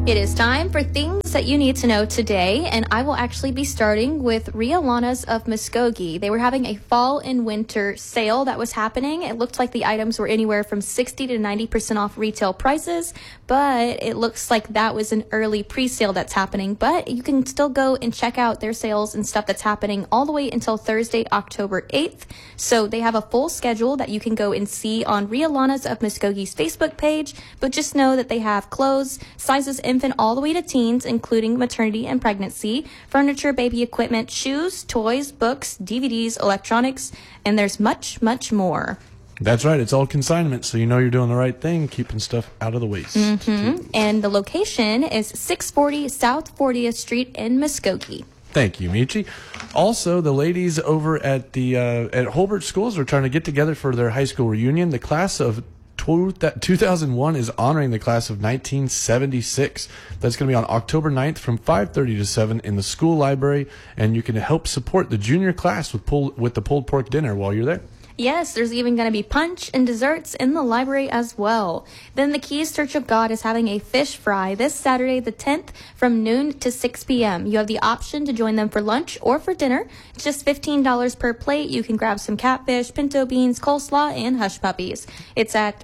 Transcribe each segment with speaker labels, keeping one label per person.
Speaker 1: It is time for things that you need to know today, and I will actually be starting with Rialanas of Muskogee. They were having a fall and winter sale that was happening. It looked like the items were anywhere from 60 to 90% off retail prices, but it looks like that was an early pre-sale that's happening. But you can still go and check out their sales and stuff that's happening all the way until Thursday, October 8th. So they have a full schedule that you can go and see on Rialanas of Muskogee's Facebook page, but just know that they have clothes, sizes infant all the way to teens, including maternity and pregnancy, furniture, baby equipment, shoes, toys, books, DVDs, electronics, and there's much, much more.
Speaker 2: That's right. It's all consignment, so you know you're doing the right thing, keeping stuff out of the waste.
Speaker 1: And the location is 640 South 40th Street in Muskogee.
Speaker 2: Thank you, Michi. Also, the ladies over at the at Holbert Schools are trying to get together for their high school reunion. The class of 2001 is honoring the class of 1976. That's going to be on October 9th from 5:30 to 7 in the school library, and you can help support the junior class with the pulled pork dinner while you're there.
Speaker 1: Yes, there's even going to be punch and desserts in the library as well. Then the Keys Church of God is having a fish fry this Saturday the 10th from noon to 6 p.m. You have the option to join them for lunch or for dinner. It's just $15 per plate. You can grab some catfish, pinto beans, coleslaw, and hush puppies. It's at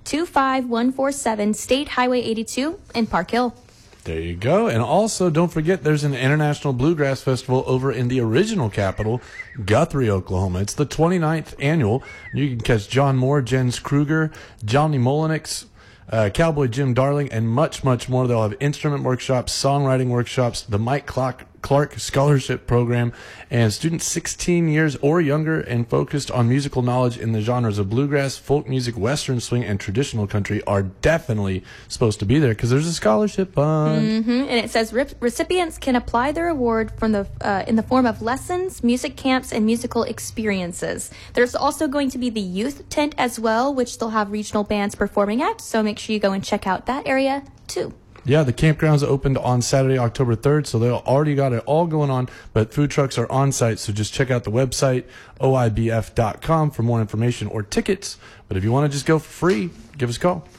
Speaker 1: 25147 State Highway 82 in Park Hill.
Speaker 2: There you go. And also, don't forget, there's an International Bluegrass Festival over in the original capital, Guthrie, Oklahoma. It's the 29th annual. You can catch John Moore, Jens Kruger, Johnny Molinix, Cowboy Jim Darling, and much, much more. They'll have instrument workshops, songwriting workshops, the Mike Clark Scholarship Program, and students 16 years or younger and focused on musical knowledge in the genres of bluegrass, folk music, western swing, and traditional country are definitely supposed to be there because there's a scholarship fund.
Speaker 1: And it says recipients can apply their award from the in the form of lessons, music camps, and musical experiences. There's also going to be the youth tent as well, which they'll have regional bands performing at, so make sure you go and check out that area too.
Speaker 2: Yeah, the campgrounds opened on Saturday, October 3rd, so they already got it all going on, but food trucks are on site, so just check out the website, oibf.com, for more information or tickets. But if you want to just go for free, give us a call.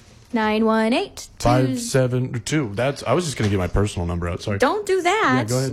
Speaker 1: 918-572.
Speaker 2: That's. I was just going to get my personal number out. Sorry.
Speaker 1: Don't do that.
Speaker 2: Yeah, go ahead.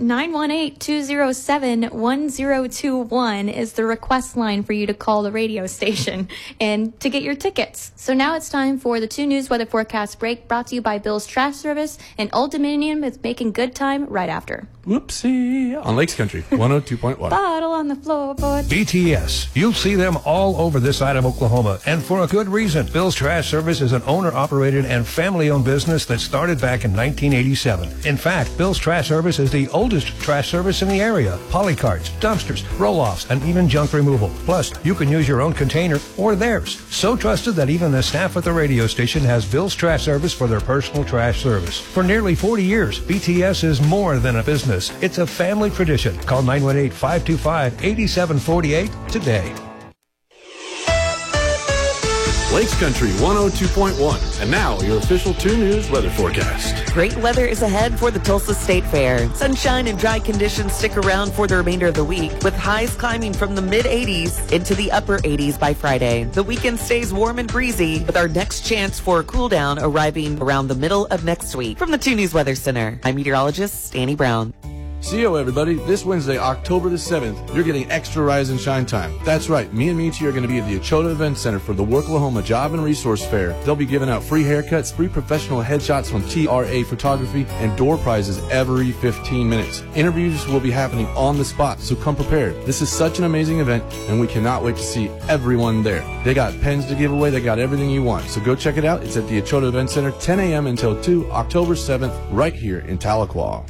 Speaker 1: 918-207-1021 is the request line for you to call the radio station and to get your tickets. So now it's time for the 2 News weather forecast break, brought to you by Bill's Trash Service, and Old Dominion is making good time right after.
Speaker 2: Whoopsie. On Lakes Country, 102.1.
Speaker 1: Bottle on the floorboard.
Speaker 3: BTS. You'll see them all over this side of Oklahoma, and for a good reason. Bill's Trash Service is an owner-operated and family-owned business that started back in 1987. In fact, Bill's Trash Service is the oldest trash service in the area. Polycarts, dumpsters, roll-offs, and even junk removal. Plus, you can use your own container or theirs. So trusted that even the staff at the radio station has Bill's Trash Service for their personal trash service. For nearly 40 years, BTS is more than a business. It's a family tradition. Call 918-525-8748 today.
Speaker 2: Lakes Country 102.1. And now, your official 2 News weather forecast.
Speaker 4: Great weather is ahead for the Tulsa State Fair. Sunshine and dry conditions stick around for the remainder of the week, with highs climbing from the mid-80s into the upper 80s by Friday. The weekend stays warm and breezy, with our next chance for a cool down arriving around the middle of next week. From the 2 News Weather Center, I'm meteorologist Danny Brown.
Speaker 2: See you, everybody. This Wednesday, October the 7th, you're getting extra Rise and Shine time. That's right. Me and Michi are going to be at the Ochota Event Center for the Worklahoma Job and Resource Fair. They'll be giving out free haircuts, free professional headshots from TRA Photography, and door prizes every 15 minutes. Interviews will be happening on the spot, so come prepared. This is such an amazing event, and we cannot wait to see everyone there. They got pens to give away. They got everything you want. So go check it out. It's at the Ochota Event Center, 10 a.m. until 2, October 7th, right here in Tahlequah.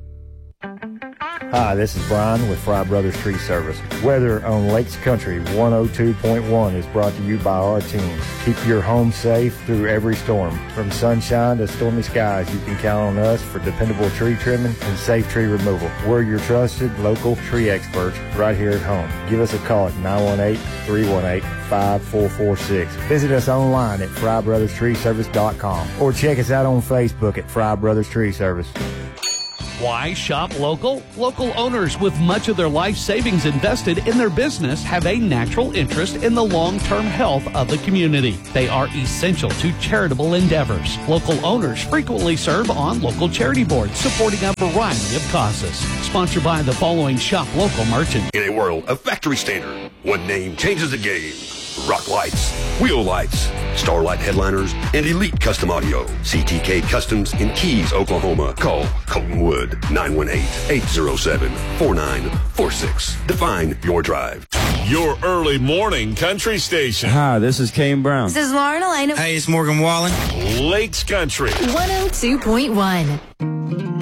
Speaker 5: Hi, this is Brian with Fry Brothers Tree Service. Weather on Lakes Country 102.1 is brought to you by our team. Keep your home safe through every storm. From sunshine to stormy skies, you can count on us for dependable tree trimming and safe tree removal. We're your trusted local tree experts right here at home. Give us a call at 918-318-5446. Visit us online at FryBrothersTreeService.com or check us out on Facebook at Fry Brothers Tree Service.
Speaker 6: Why shop local? Local owners with much of their life savings invested in their business have a natural interest in the long-term health of the community. They are essential to charitable endeavors. Local owners frequently serve on local charity boards supporting a variety of causes. Sponsored by the following shop local merchants.
Speaker 7: In a world of factory standard, one name changes the game. Rock Lights, Wheel Lights, Starlight Headliners, and Elite Custom Audio. CTK Customs in Keys, Oklahoma. Call Colton Wood, 918-807-4946. Define your drive.
Speaker 8: Your early morning country station.
Speaker 9: Hi, this is Kane Brown.
Speaker 10: This is Lauren Elena.
Speaker 9: Hey, it's Morgan Wallen.
Speaker 8: Lakes Country.
Speaker 10: 102.1.